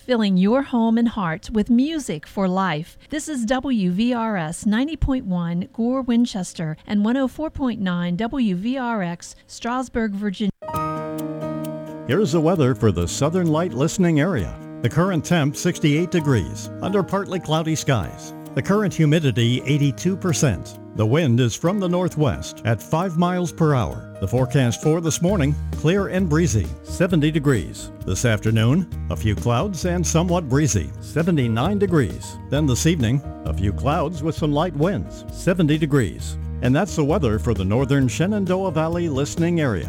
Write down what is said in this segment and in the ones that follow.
filling your home and heart with music for life. This is WVRS 90.1 Gore, Winchester, and 104.9 WVRX, Strasburg, Virginia. Here's the weather for the Southern Light listening area. The current temp 68 degrees, under partly cloudy skies. The current humidity 82%. The wind is from the northwest at 5 miles per hour. The forecast for this morning, clear and breezy, 70 degrees. This afternoon, a few clouds and somewhat breezy, 79 degrees. Then this evening, a few clouds with some light winds, 70 degrees. And that's the weather for the northern Shenandoah Valley listening area.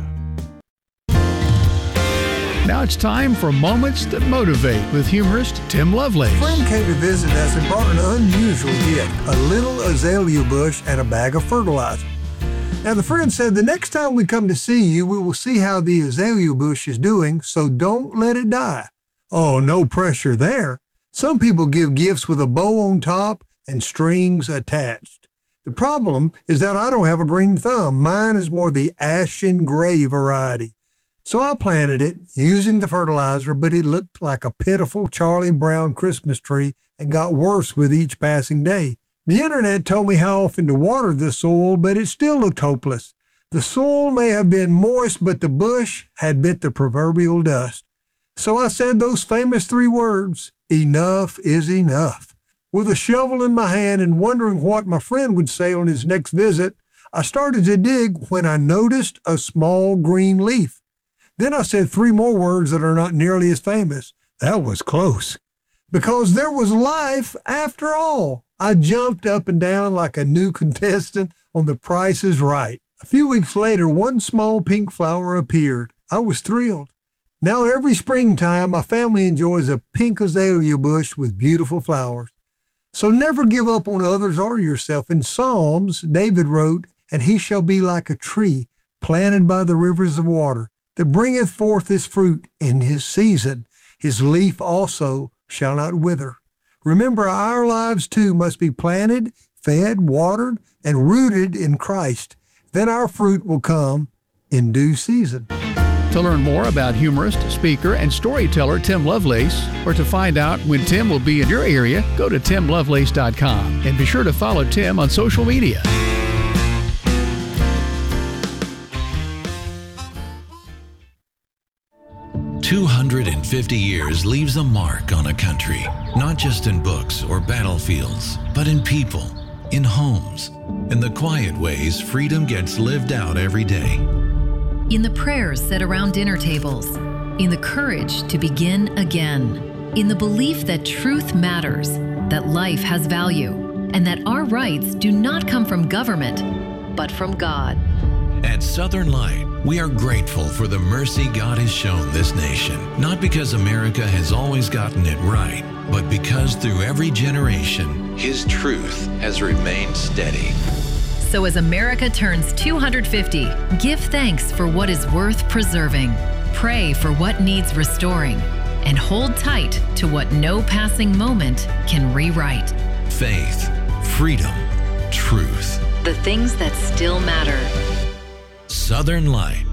Now it's time for Moments That Motivate with humorist Tim Lovelace. A friend came to visit us and brought an unusual gift, a little azalea bush and a bag of fertilizer. Now the friend said, the next time we come to see you, we will see how the azalea bush is doing, so don't let it die. Oh, no pressure there. Some people give gifts with a bow on top and strings attached. The problem is that I don't have a green thumb. Mine is more the ashen gray variety. So I planted it using the fertilizer, but it looked like a pitiful Charlie Brown Christmas tree and got worse with each passing day. The internet told me how often to water the soil, but it still looked hopeless. The soil may have been moist, but the bush had bit the proverbial dust. So I said those famous 3 words, enough is enough. With a shovel in my hand and wondering what my friend would say on his next visit, I started to dig when I noticed a small green leaf. Then I said 3 more words that are not nearly as famous. That was close. Because there was life after all. I jumped up and down like a new contestant on The Price is Right. A few weeks later, one small pink flower appeared. I was thrilled. Now every springtime, my family enjoys a pink azalea bush with beautiful flowers. So never give up on others or yourself. In Psalms, David wrote, "And he shall be like a tree planted by the rivers of water, that bringeth forth his fruit in his season. His leaf also shall not wither." Remember, our lives too must be planted, fed, watered, and rooted in Christ. Then our fruit will come in due season. To learn more about humorist, speaker, and storyteller Tim Lovelace, or to find out when Tim will be in your area, go to timlovelace.com. And be sure to follow Tim on social media. "250 years leaves a mark on a country, not just in books or battlefields, but in people, in homes, in the quiet ways freedom gets lived out every day. In the prayers said around dinner tables, in the courage to begin again, in the belief that truth matters, that life has value, and that our rights do not come from government, but from God." At Southern Light, we are grateful for the mercy God has shown this nation, not because America has always gotten it right, but because through every generation, His truth has remained steady. So as America turns 250, give thanks for what is worth preserving, pray for what needs restoring, and hold tight to what no passing moment can rewrite. Faith, freedom, truth. The things that still matter. Southern Light.